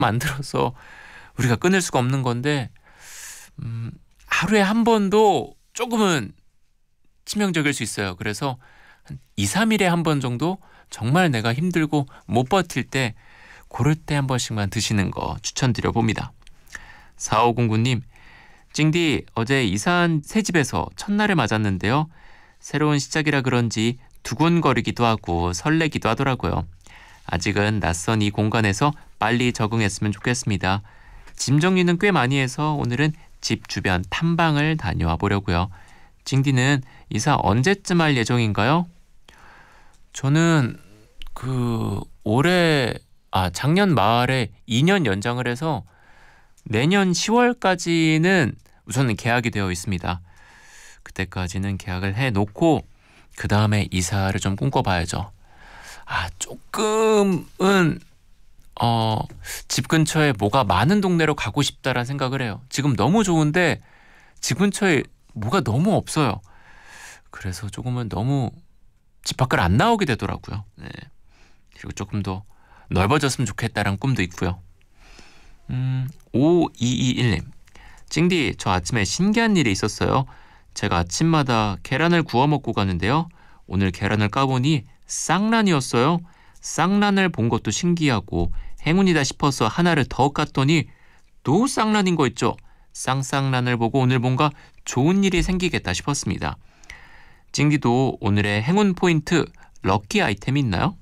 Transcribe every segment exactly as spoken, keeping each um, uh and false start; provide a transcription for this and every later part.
만들어서 우리가 끊을 수가 없는 건데 음, 하루에 한 번도 조금은 치명적일 수 있어요. 그래서 한 이, 삼 일에 한 번 정도 정말 내가 힘들고 못 버틸 때 고럴 때 한 번씩만 드시는 거 추천드려 봅니다. 사오공구 님, 찡디 어제 이사한 새 집에서 첫날을 맞았는데요. 새로운 시작이라 그런지 두근거리기도 하고 설레기도 하더라고요. 아직은 낯선 이 공간에서 빨리 적응했으면 좋겠습니다. 짐 정리는 꽤 많이 해서 오늘은 집 주변 탐방을 다녀와 보려고요. 찡디는 이사 언제쯤 할 예정인가요? 저는 그 올해 아 작년 말에 이 년 연장을 해서 내년 시월까지는 우선은 계약이 되어 있습니다. 그때까지는 계약을 해놓고 그 다음에 이사를 좀 꿈꿔봐야죠. 아 조금은 어, 집 근처에 뭐가 많은 동네로 가고 싶다라는 생각을 해요. 지금 너무 좋은데 집 근처에 뭐가 너무 없어요. 그래서 조금은 너무 집 밖을 안 나오게 되더라고요. 네. 그리고 조금 더 넓어졌으면 좋겠다라는 꿈도 있고요. 음, 오이이일 님, 찡디 저 아침에 신기한 일이 있었어요. 제가 아침마다 계란을 구워 먹고 가는데요. 오늘 계란을 까보니 쌍란이었어요. 쌍란을 본 것도 신기하고 행운이다 싶어서 하나를 더 깠더니 또 쌍란인 거 있죠. 쌍쌍란을 보고 오늘 뭔가 좋은 일이 생기겠다 싶었습니다. 찡디도 오늘의 행운 포인트 럭키 아이템이 있나요?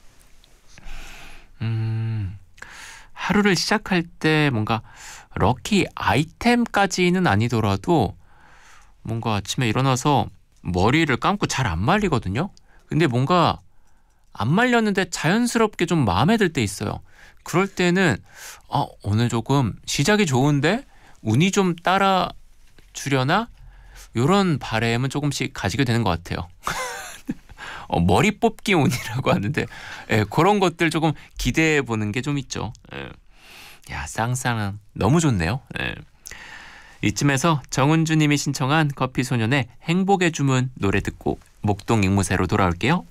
음, 하루를 시작할 때 뭔가 럭키 아이템까지는 아니더라도 뭔가 아침에 일어나서 머리를 감고 잘 안 말리거든요. 근데 뭔가 안 말렸는데 자연스럽게 좀 마음에 들 때 있어요. 그럴 때는 어, 오늘 조금 시작이 좋은데 운이 좀 따라주려나? 이런 바램은 조금씩 가지게 되는 것 같아요. 어, 머리 뽑기 운이라고 하는데 예, 그런 것들 조금 기대해 보는 게 좀 있죠. 예. 야 쌍쌍한 너무 좋네요. 예. 이쯤에서 정은주님이 신청한 커피소년의 행복의 주문 노래 듣고 목동 앵무새로 돌아올게요.